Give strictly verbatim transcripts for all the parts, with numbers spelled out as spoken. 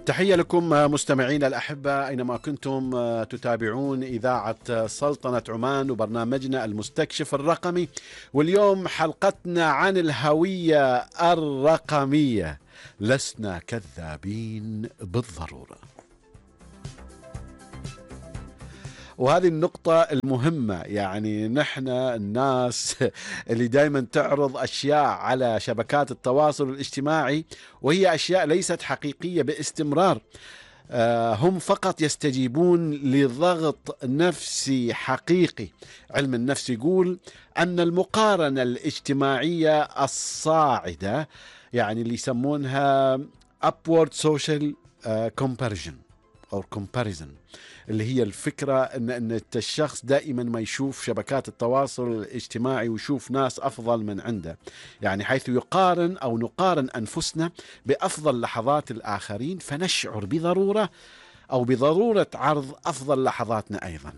تحية لكم مستمعينا الأحبة أينما كنتم تتابعون إذاعة سلطنة عمان وبرنامجنا المستكشف الرقمي، واليوم حلقتنا عن الهوية الرقمية. لسنا كذابين بالضرورة. وهذه النقطة المهمة، يعني نحن الناس اللي دايما تعرض أشياء على شبكات التواصل الاجتماعي وهي أشياء ليست حقيقية باستمرار، هم فقط يستجيبون لضغط نفسي حقيقي. علم النفس يقول أن المقارنة الاجتماعية الصاعدة، يعني اللي يسمونها upward social comparison أو comparison، اللي هي الفكرة أن, أن الشخص دائما ما يشوف شبكات التواصل الاجتماعي ويشوف ناس أفضل من عنده، يعني حيث يقارن أو نقارن أنفسنا بأفضل لحظات الآخرين، فنشعر بضرورة أو بضرورة عرض أفضل لحظاتنا أيضا.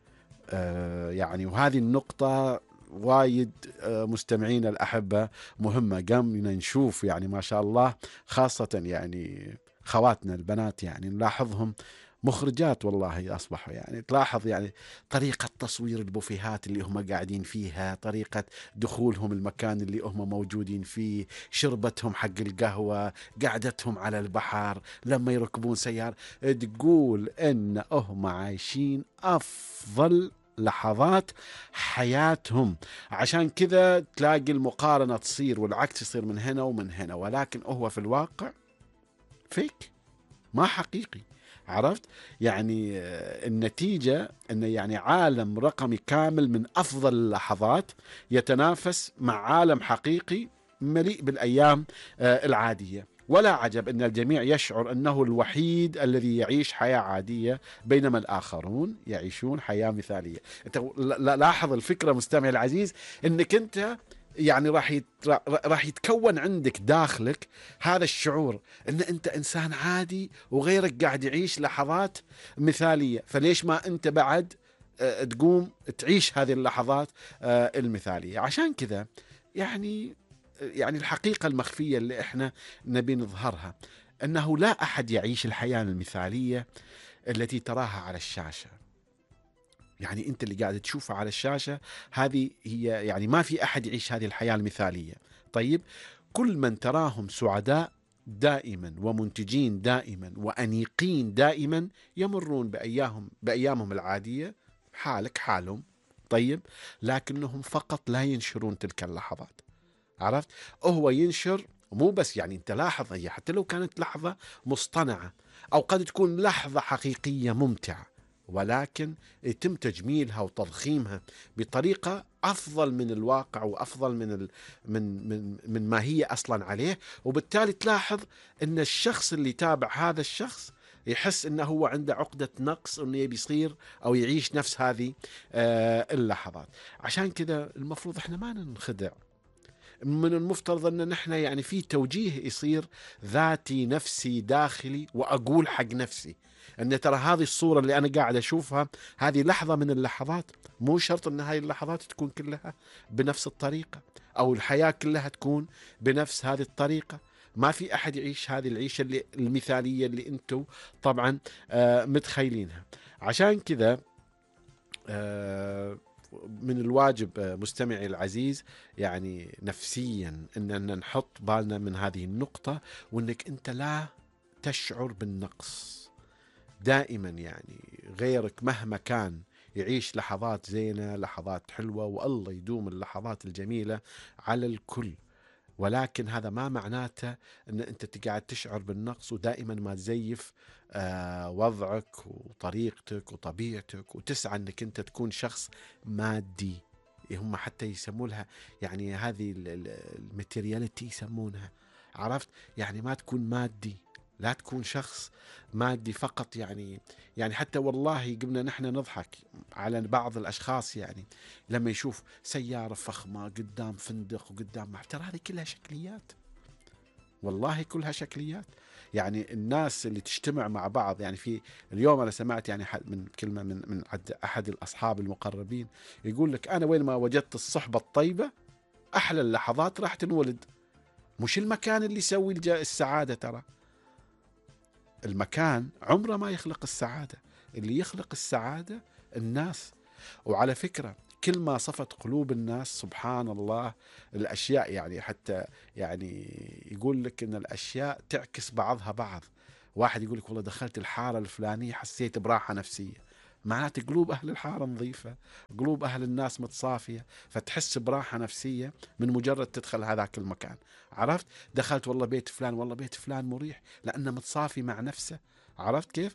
آه يعني وهذه النقطة وايد آه مستمعين الأحبة مهمة. قامنا نشوف يعني ما شاء الله، خاصة يعني خواتنا البنات، يعني نلاحظهم مخرجات والله أصبحوا، يعني تلاحظ يعني طريقة تصوير البوفيهات اللي هم قاعدين فيها، طريقة دخولهم المكان اللي هم موجودين فيه، شربتهم حق القهوة، قعدتهم على البحر، لما يركبون سيارة، تقول إن هم عايشين أفضل لحظات حياتهم. عشان كذا تلاقي المقارنة تصير والعكس يصير من هنا ومن هنا، ولكن هو في الواقع فيك، ما حقيقي. عرفت؟ يعني النتيجة أن يعني عالم رقمي كامل من أفضل اللحظات يتنافس مع عالم حقيقي مليء بالأيام العادية. ولا عجب أن الجميع يشعر أنه الوحيد الذي يعيش حياة عادية بينما الآخرون يعيشون حياة مثالية. أنت لاحظ الفكرة مستمع العزيز، أنك أنت يعني راح يت... راح يتكون عندك داخلك هذا الشعور ان انت انسان عادي وغيرك قاعد يعيش لحظات مثالية، فليش ما انت بعد اه تقوم تعيش هذه اللحظات اه المثالية؟ عشان كذا يعني يعني الحقيقة المخفية اللي احنا نبي نظهرها انه لا احد يعيش الحياة المثالية التي تراها على الشاشة. يعني أنت اللي قاعد تشوفه على الشاشة هذه هي، يعني ما في أحد يعيش هذه الحياة المثالية. طيب، كل من تراهم سعداء دائما ومنتجين دائما وأنيقين دائما يمرون بأيامهم بأيامهم العادية حالك حالهم. طيب، لكنهم فقط لا ينشرون تلك اللحظات. عرفت؟ هو ينشر مو بس، يعني انت لاحظ، هي حتى لو كانت لحظة مصطنعة أو قد تكون لحظة حقيقية ممتعة، ولكن يتم تجميلها وتضخيمها بطريقة أفضل من الواقع وأفضل من ال... من من من ما هي أصلا عليه. وبالتالي تلاحظ أن الشخص اللي يتابع هذا الشخص يحس أنه هو عنده عقدة نقص، أنه يبي يصير أو يعيش نفس هذه آه اللحظات. عشان كذا المفروض إحنا ما ننخدع. من المفترض أن نحن يعني في توجيه يصير ذاتي نفسي داخلي، وأقول حق نفسي أن ترى هذه الصورة اللي أنا قاعد أشوفها هذه لحظة من اللحظات، مو شرط أن هذه اللحظات تكون كلها بنفس الطريقة أو الحياة كلها تكون بنفس هذه الطريقة. ما في أحد يعيش هذه العيشة اللي المثالية اللي أنتم طبعا آه متخيلينها. عشان كذا آه من الواجب مستمعي العزيز يعني نفسيا أننا نحط بالنا من هذه النقطة، وأنك أنت لا تشعر بالنقص دائما. يعني غيرك مهما كان يعيش لحظات زينة، لحظات حلوة، والله يدوم اللحظات الجميلة على الكل، ولكن هذا ما معناته أن أنت تقعد تشعر بالنقص ودائما ما تزيف آه وضعك وطريقتك وطبيعتك وتسعى أنك أنت تكون شخص مادي. هم حتى يسمونها يعني هذه الماتيرياليتي يسمونها. عرفت؟ يعني ما تكون مادي، لا تكون شخص مادي فقط. يعني يعني حتى والله قمنا نحن نضحك على بعض الأشخاص، يعني لما يشوف سيارة فخمة قدام فندق وقدام مح، ترى هذه كلها شكليات، والله كلها شكليات. يعني الناس اللي تجتمع مع بعض، يعني في اليوم أنا سمعت يعني من كلمة من من أحد الأصحاب المقربين يقول لك أنا وين ما وجدت الصحبة الطيبة أحلى اللحظات راح تنولد. مش المكان اللي يسوي السعادة ترى. المكان عمره ما يخلق السعادة. اللي يخلق السعادة الناس. وعلى فكرة كل ما صفت قلوب الناس سبحان الله الأشياء، يعني حتى يعني يقول لك إن الأشياء تعكس بعضها بعض. واحد يقول لك والله دخلت الحارة الفلانية حسيت براحة نفسية، معناته قلوب أهل الحارة نظيفة، قلوب أهل الناس متصافية، فتحس براحة نفسية من مجرد تدخل هذاك المكان. عرفت؟ دخلت والله بيت فلان، والله بيت فلان مريح لأنه متصافي مع نفسه. عرفت كيف؟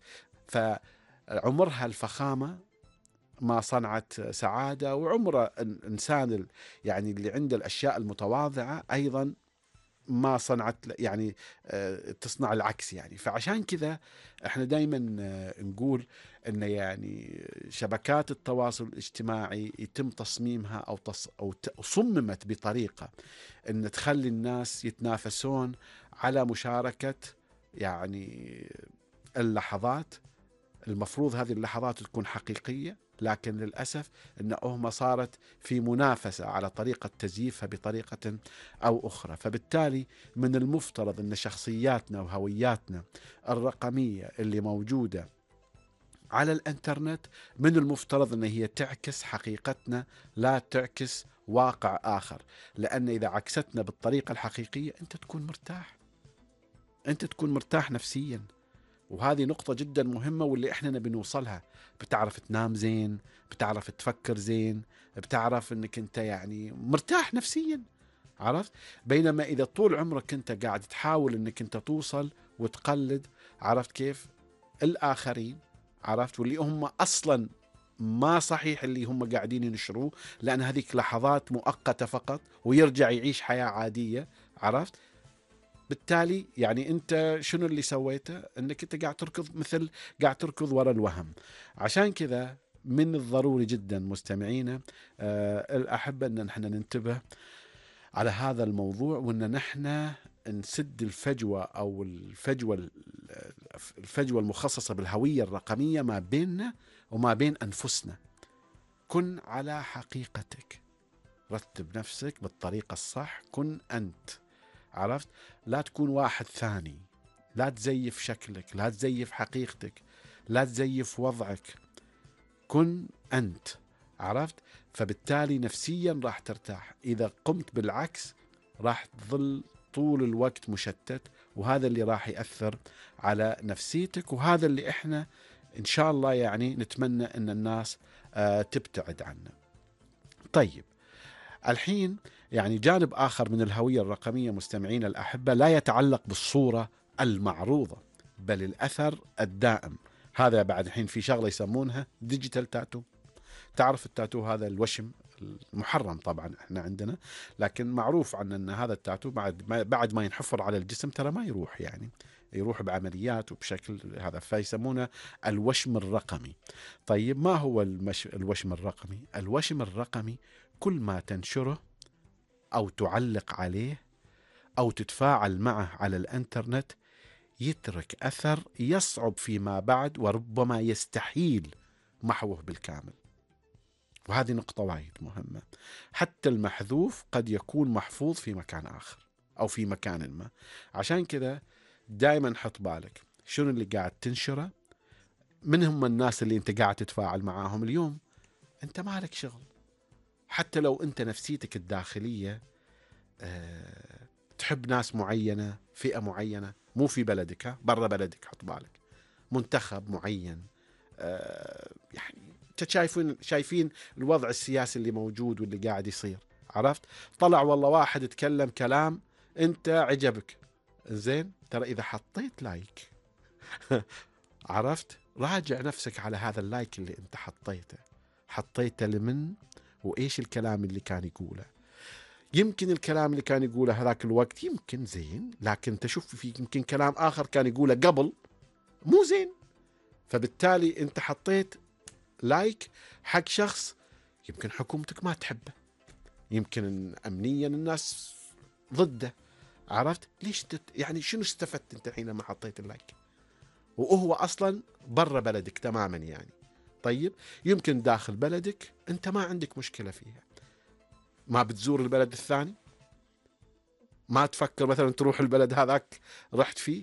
فعمرها الفخامة ما صنعت سعادة، وعمر الإنسان يعني اللي عنده الأشياء المتواضعة أيضا ما صنعت يعني تصنع العكس. يعني فعشان كذا احنا دايما نقول ان يعني شبكات التواصل الاجتماعي يتم تصميمها او تص او صممت بطريقة ان تخلي الناس يتنافسون على مشاركة يعني اللحظات. المفروض هذه اللحظات تكون حقيقية، لكن للأسف أنها صارت في منافسة على طريقة تزييفها بطريقة أو أخرى. فبالتالي من المفترض أن شخصياتنا وهوياتنا الرقمية اللي موجودة على الانترنت من المفترض أن هي تعكس حقيقتنا، لا تعكس واقع آخر. لأن إذا عكستنا بالطريقة الحقيقية أنت تكون مرتاح، أنت تكون مرتاح نفسيا. وهذه نقطة جدا مهمة واللي احنا نبي نوصلها. بتعرف تنام زين، بتعرف تفكر زين، بتعرف انك انت يعني مرتاح نفسيا. عرفت؟ بينما اذا طول عمرك انت قاعد تحاول انك انت توصل وتقلد، عرفت كيف؟ الاخرين، عرفت؟ واللي هم اصلا ما صحيح اللي هم قاعدين ينشروه، لان هذيك لحظات مؤقتة فقط ويرجع يعيش حياة عادية. عرفت؟ بالتالي يعني انت شنو اللي سويته؟ انك انت قاعد تركض مثل قاعد تركض وراء الوهم. عشان كذا من الضروري جدا مستمعينا آه الأحبة ان نحن ننتبه على هذا الموضوع، وان نحن نسد الفجوة او الفجوة الفجوة المخصصة بالهوية الرقمية ما بيننا وما بين أنفسنا. كن على حقيقتك، رتب نفسك بالطريقة الصح، كن أنت. عرفت؟ لا تكون واحد ثاني، لا تزيف شكلك، لا تزيف حقيقتك، لا تزيف وضعك، كن أنت. عرفت؟ فبالتالي نفسيا راح ترتاح. إذا قمت بالعكس راح تظل طول الوقت مشتت، وهذا اللي راح يأثر على نفسيتك، وهذا اللي إحنا إن شاء الله يعني نتمنى أن الناس آه تبتعد عنه. طيب الحين يعني جانب آخر من الهوية الرقمية مستمعين الأحبة لا يتعلق بالصورة المعروضة بل الأثر الدائم. هذا بعد الحين في شغلة يسمونها ديجيتال تاتو. تعرف التاتو هذا الوشم المحرم طبعا احنا عندنا، لكن معروف عن ان هذا التاتو بعد ما بعد ما ينحفر على الجسم ترى ما يروح، يعني يروح بعمليات وبشكل هذا، فيسمونه الوشم الرقمي. طيب ما هو المش... الوشم الرقمي؟ الوشم الرقمي كل ما تنشره أو تعلق عليه أو تتفاعل معه على الإنترنت يترك أثر يصعب فيما بعد وربما يستحيل محوه بالكامل. وهذه نقطة وايد مهمة. حتى المحذوف قد يكون محفوظ في مكان آخر أو في مكان ما. عشان كذا دائما حط بالك شنو اللي قاعد تنشره، من هم الناس اللي انت قاعد تتفاعل معاهم اليوم. انت مالك شغل، حتى لو انت نفسيتك الداخلية أه تحب ناس معينة، فئة معينة، مو في بلدك، برا بلدك، حط بالك منتخب معين. أه يعني شايفين شايفين الوضع السياسي اللي موجود واللي قاعد يصير. عرفت؟ طلع والله واحد يتكلم كلام انت عجبك، زين ترى اذا حطيت لايك عرفت؟ راجع نفسك على هذا اللايك اللي انت حطيته، حطيته لمن وايش الكلام اللي كان يقوله. يمكن الكلام اللي كان يقوله هذاك الوقت يمكن زين، لكن تشوف في يمكن كلام آخر كان يقوله قبل مو زين. فبالتالي انت حطيت لايك حق شخص يمكن حكومتك ما تحبه، يمكن أمنيا الناس ضده. عرفت؟ ليش تت... يعني شنو استفدت انت حينما حطيت اللايك وهو أصلا برا بلدك تماما يعني. طيب يمكن داخل بلدك انت ما عندك مشكلة فيها، ما بتزور البلد الثاني، ما تفكر مثلا تروح البلد هذاك رحت فيه،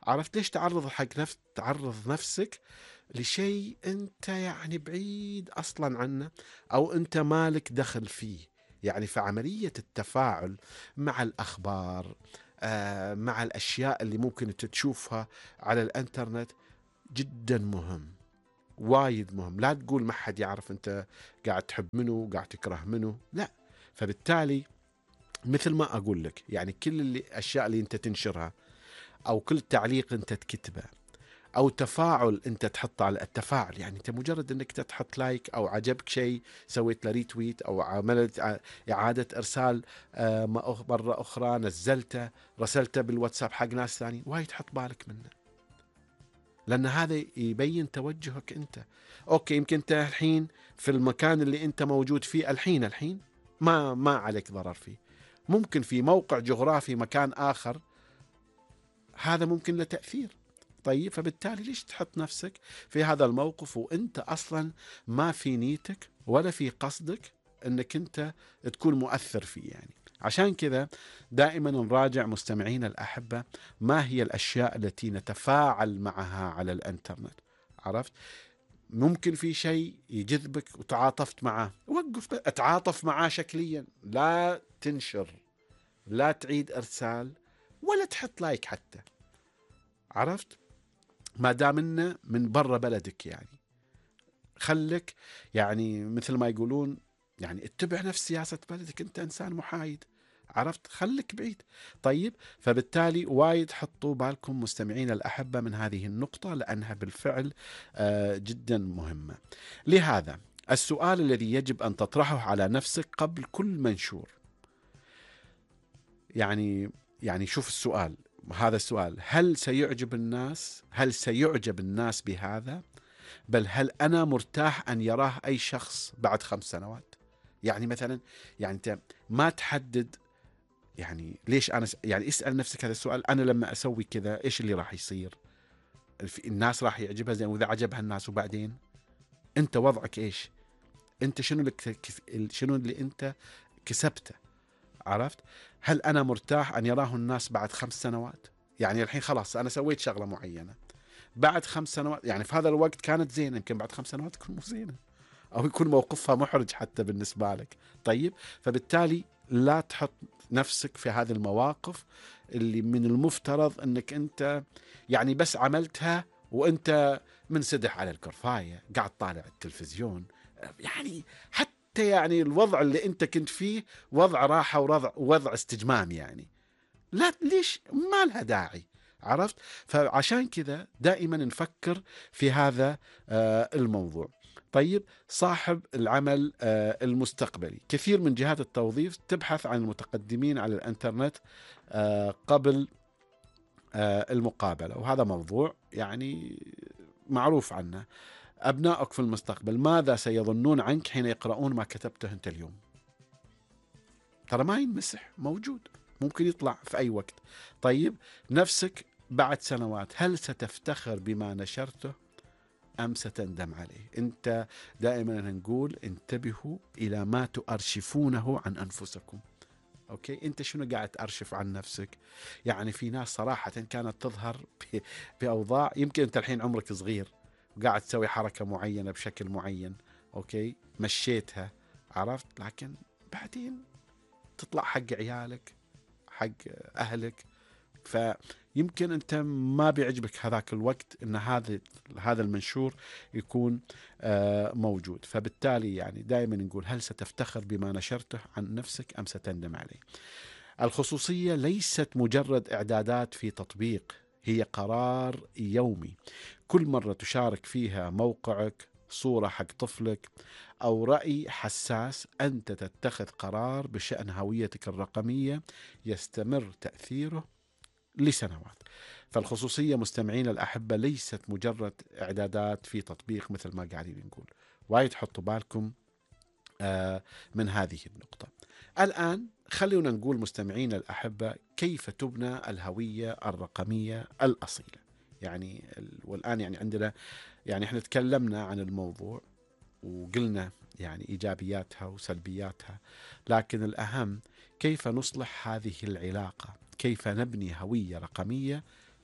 عرفت ليش تعرض حق نفس تعرض نفسك لشيء أنت يعني بعيد أصلا عنه، أو أنت مالك دخل فيه؟ يعني في عملية التفاعل مع الأخبار، آه، مع الأشياء اللي ممكن تشوفها على الإنترنت، جدا مهم، وايد مهم. لا تقول ما حد يعرف أنت قاعد تحب منه، قاعد تكره منه، لا. فبالتالي مثل ما أقول لك، يعني كل الأشياء اللي أنت تنشرها، أو كل تعليق أنت تكتبه، او تفاعل انت تحط على التفاعل، يعني انت مجرد انك تحط لايك او عجبك شيء، سويت له ريتويت او عملت اعاده ارسال آه، مره اخرى، نزلته رسلته بالواتساب حق ناس ثاني، وايد تحط بالك منه، لان هذا يبين توجهك انت. اوكي، يمكن انت الحين في المكان اللي انت موجود فيه الحين الحين ما ما عليك ضرر فيه، ممكن في موقع جغرافي مكان اخر هذا ممكن له تأثير. طيب، فبالتالي ليش تحط نفسك في هذا الموقف وانت اصلا ما في نيتك ولا في قصدك انك انت تكون مؤثر فيه؟ يعني عشان كذا دائما نراجع مستمعين الأحبة ما هي الأشياء التي نتفاعل معها على الانترنت. عرفت؟ ممكن في شيء يجذبك وتعاطفت معه، وقف اتعاطف معه شكليا، لا تنشر، لا تعيد ارسال، ولا تحط لايك حتى. عرفت؟ ما دام انه من برا بلدك، يعني خلك يعني مثل ما يقولون يعني اتبع نفس سياسة بلدك، انت انسان محايد. عرفت؟ خلك بعيد. طيب، فبالتالي وايد حطوا بالكم مستمعين الأحبة من هذه النقطة، لأنها بالفعل آه جدا مهمة. لهذا السؤال الذي يجب أن تطرحه على نفسك قبل كل منشور، يعني يعني شوف السؤال، هذا السؤال: هل سيعجب الناس؟ هل سيعجب الناس بهذا؟ بل هل أنا مرتاح أن يراه أي شخص بعد خمس سنوات؟ يعني مثلا، يعني أنت ما تحدد، يعني ليش أنا س... يعني اسأل نفسك هذا السؤال: أنا لما أسوي كذا إيش اللي راح يصير؟ الناس راح يعجبها زين، وإذا عجبها الناس وبعدين أنت وضعك إيش؟ أنت شنو اللي كف... شنو اللي أنت كسبته؟ عرفت؟ هل أنا مرتاح أن يراه الناس بعد خمس سنوات؟ يعني الحين خلاص أنا سويت شغلة معينة، بعد خمس سنوات يعني في هذا الوقت كانت زينة، يمكن بعد خمس سنوات تكون مو زينة، أو يكون موقفها محرج حتى بالنسبة لك. طيب، فبالتالي لا تحط نفسك في هذه المواقف اللي من المفترض أنك أنت يعني بس عملتها وأنت منسدح على الكرفاية قاعد طالع التلفزيون، يعني حتى يعني الوضع اللي أنت كنت فيه وضع راحة ووضع وضع استجمام، يعني لا، ليش؟ ما لها داعي. عرفت؟ فعشان كذا دائما نفكر في هذا آه الموضوع. طيب، صاحب العمل آه المستقبلي، كثير من جهات التوظيف تبحث عن المتقدمين على الانترنت آه قبل آه المقابلة، وهذا موضوع يعني معروف عنه. أبنائك في المستقبل ماذا سيظنون عنك حين يقرؤون ما كتبته أنت اليوم؟ ترى ما ينمسح، موجود، ممكن يطلع في أي وقت. طيب، نفسك بعد سنوات هل ستفتخر بما نشرته أم ستندم عليه؟ أنت دائما نقول انتبهوا إلى ما تؤرشفونه عن أنفسكم. أوكي، أنت شنو قاعد تأرشف عن نفسك؟ يعني في ناس صراحة كانت تظهر بأوضاع، يمكن أنت الحين عمرك صغير وقاعد تسوي حركة معينة بشكل معين، أوكي، مشيتها، عرفت، لكن بعدين تطلع حق عيالك، حق أهلك، فيمكن أنت ما بيعجبك هذاك الوقت أن هذا هذا المنشور يكون موجود. فبالتالي يعني دائما نقول هل ستفتخر بما نشرته عن نفسك أم ستندم عليه؟ الخصوصية ليست مجرد إعدادات في تطبيق، هي قرار يومي. كل مرة تشارك فيها موقعك، صورة حق طفلك، أو رأي حساس، أنت تتخذ قرار بشأن هويتك الرقمية يستمر تأثيره لسنوات. فالخصوصية مستمعين الأحبة ليست مجرد إعدادات في تطبيق مثل ما قاعدين نقول. وايد حطوا بالكم من هذه النقطة. الآن خلونا نقول مستمعين الأحبة كيف تبنى الهوية الرقمية الأصيلة. يعني والآن يعني عندنا، يعني احنا تكلمنا عن الموضوع وقلنا يعني إيجابياتها وسلبياتها، لكن الأهم كيف نصلح هذه العلاقة، كيف نبني هوية رقمية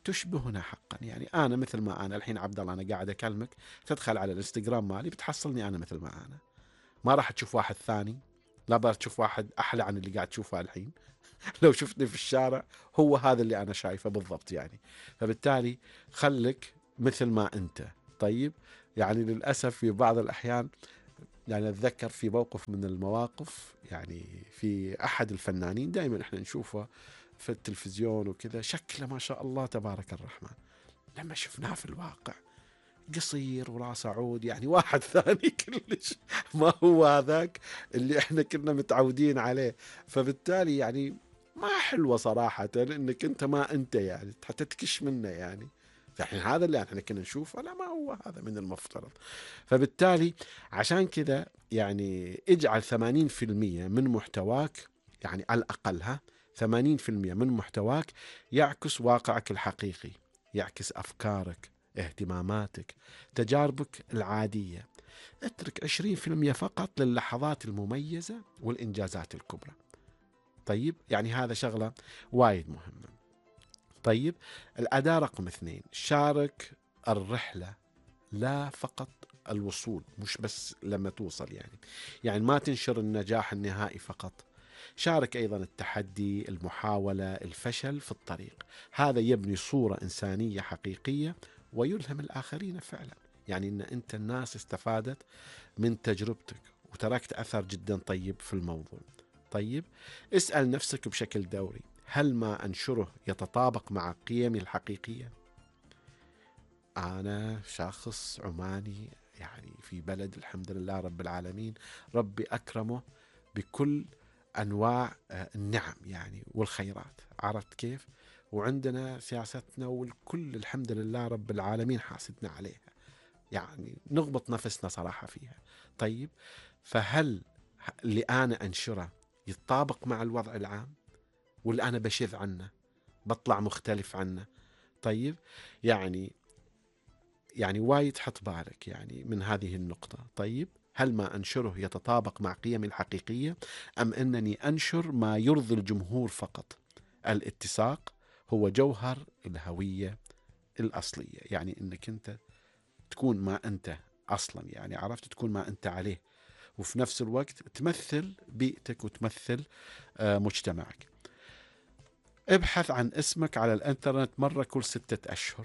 تشبهنا حقا. يعني أنا مثل ما أنا الحين عبد الله، أنا قاعد أكلمك، تدخل على الانستغرام مالي بتحصلني أنا مثل ما أنا، ما راح تشوف واحد ثاني، لا بقى تشوف واحد أحلى عن اللي قاعد تشوفه الحين. لو شفتني في الشارع هو هذا اللي أنا شايفه بالضبط يعني. فبالتالي خلك مثل ما أنت. طيب يعني للأسف في بعض الأحيان، يعني أتذكر في موقف من المواقف، يعني في أحد الفنانين دائما إحنا نشوفه في التلفزيون وكذا، شكله ما شاء الله تبارك الرحمن، لما شفناه في الواقع قصير وراسه عود، يعني واحد ثاني كلش، ما هو هذاك اللي احنا كنا متعودين عليه. فبالتالي يعني ما حلوة صراحة انك انت ما انت، يعني حتى تكش منه يعني. فحين هذا اللي احنا كنا نشوفه لا، ما هو هذا من المفترض. فبالتالي عشان كذا يعني اجعل ثمانين في المية من محتواك، يعني على الأقل ها ثمانين في المية من محتواك يعكس واقعك الحقيقي، يعكس أفكارك، اهتماماتك، تجاربك العادية. اترك عشرين في المية فقط للحظات المميزة والإنجازات الكبرى. طيب يعني هذا شغلة وايد مهمة. طيب الأداة رقم اثنين، شارك الرحلة لا فقط الوصول، مش بس لما توصل يعني. يعني ما تنشر النجاح النهائي فقط، شارك أيضا التحدي، المحاولة، الفشل في الطريق. هذا يبني صورة إنسانية حقيقية ويلهم الآخرين فعلا، يعني أن أنت الناس استفادت من تجربتك وتركت أثر جدا طيب في الموضوع. طيب اسأل نفسك بشكل دوري، هل ما أنشره يتطابق مع قيمي الحقيقية؟ أنا شخص عماني يعني في بلد الحمد لله رب العالمين، ربي أكرمه بكل أنواع النعم يعني والخيرات، عرفت كيف؟ وعندنا سياستنا والكل الحمد لله رب العالمين حاسدنا عليها، يعني نغبط نفسنا صراحة فيها. طيب فهل اللي أنا أنشره يتطابق مع الوضع العام، واللي أنا بشذ عنه بطلع مختلف عنه؟ طيب يعني يعني وايد حط بالك يعني من هذه النقطة. طيب هل ما أنشره يتطابق مع قيمي الحقيقية، أم أنني أنشر ما يرضي الجمهور فقط؟ الاتساق هو جوهر الهوية الأصلية، يعني أنك أنت تكون ما أنت أصلا، يعني عرفت، تكون ما أنت عليه، وفي نفس الوقت تمثل بيئتك وتمثل مجتمعك. ابحث عن اسمك على الانترنت مرة كل ستة أشهر،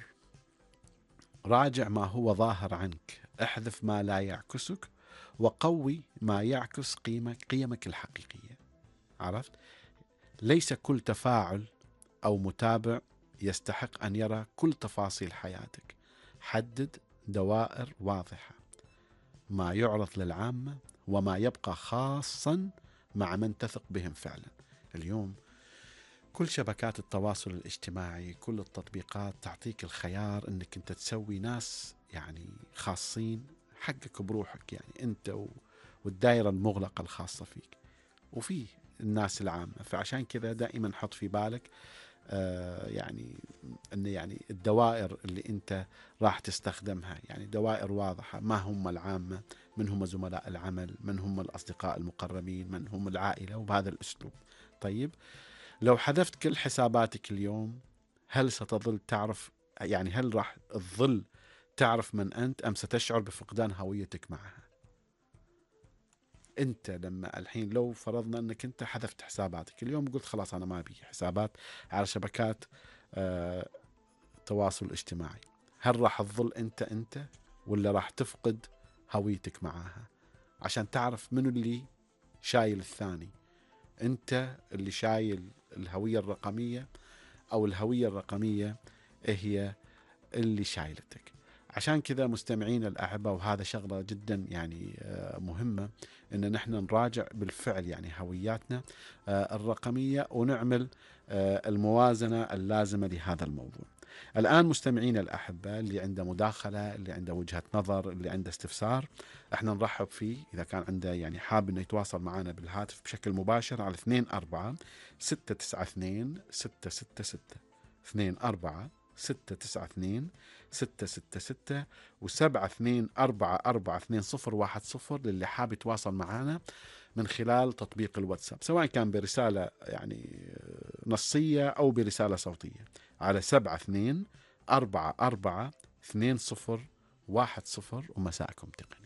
راجع ما هو ظاهر عنك، احذف ما لا يعكسك، وقوي ما يعكس قيمك قيمك الحقيقية. عرفت؟ ليس كل تفاعل أو متابع يستحق أن يرى كل تفاصيل حياتك. حدد دوائر واضحة، ما يعرض للعامة وما يبقى خاصا مع من تثق بهم فعلا. اليوم كل شبكات التواصل الاجتماعي، كل التطبيقات تعطيك الخيار انك انت تسوي ناس يعني خاصين حقك بروحك، يعني انت والدائرة المغلقة الخاصة فيك، وفي الناس العامة. فعشان كذا دائما حط في بالك آه يعني ان يعني الدوائر اللي انت راح تستخدمها، يعني دوائر واضحة، ما هم العامة، من هم زملاء العمل، من هم الأصدقاء المقربين، من هم العائلة، وبهذا الأسلوب. طيب لو حذفت كل حساباتك اليوم، هل ستظل تعرف، يعني هل راح تظل تعرف من أنت، أم ستشعر بفقدان هويتك معها؟ أنت لما الحين لو فرضنا أنك أنت حذفت حساباتك اليوم، قلت خلاص أنا ما أبي حسابات على شبكات آه تواصل اجتماعي، هل راح تظل أنت أنت، ولا راح تفقد هويتك معها؟ عشان تعرف منو اللي شايل الثاني، أنت اللي شايل الهوية الرقمية، أو الهوية الرقمية هي اللي شايلتك. عشان كذا مستمعين الأحبة، وهذا شغلة جدا يعني مهمة، إن نحن نراجع بالفعل يعني هوياتنا الرقمية، ونعمل الموازنة اللازمة لهذا الموضوع. الآن مستمعين الأحبة، اللي عنده مداخلة، اللي عنده وجهة نظر، اللي عنده استفسار، احنا نرحب فيه إذا كان عنده يعني حاب إنه يتواصل معنا بالهاتف بشكل مباشر على اثنين أربعة ستة تسعة اثنين ستة ستة ستة اثنين أربعة ستة تسعة اثنين ستة ستة ستة وسبعة اثنين أربعة أربعة اثنين صفر واحد صفر للي حاب يتواصل معنا من خلال تطبيق الواتساب، سواء كان برسالة يعني نصية أو برسالة صوتية، على سبعة اثنين أربعة أربعة اثنين صفر واحد صفر. ومساءكم تقني.